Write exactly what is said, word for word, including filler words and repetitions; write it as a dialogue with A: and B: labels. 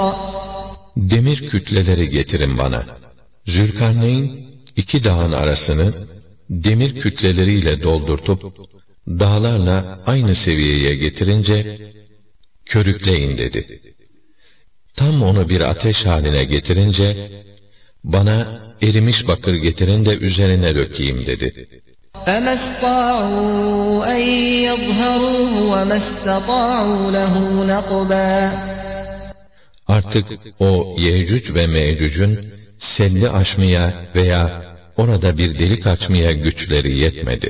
A: Demir kütleleri getirin bana. Zülkarneyn iki dağın arasını demir kütleleriyle doldurtup dağlarla aynı seviyeye getirince körükleyin dedi. Tam onu bir ateş haline getirince bana erimiş bakır getirin de üzerine dökeyim dedi.
B: فَمَا اسْطَاعُوا أَنْ يَظْهَرُوهُ وَمَا اسْتَطَاعُوا لَهُ نَقْبًا.
A: Artık o Yecüc ve Mecüc'ün selli aşmaya veya orada bir delik açmaya güçleri yetmedi.